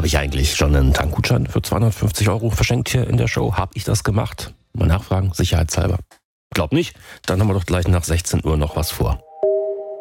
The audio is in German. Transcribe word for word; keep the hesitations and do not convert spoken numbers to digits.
Habe ich eigentlich schon einen Tankgutschein für zweihundertfünfzig Euro verschenkt hier in der Show? Habe ich das gemacht? Mal nachfragen, sicherheitshalber. Glaub nicht? Dann haben wir doch gleich nach sechzehn Uhr noch was vor.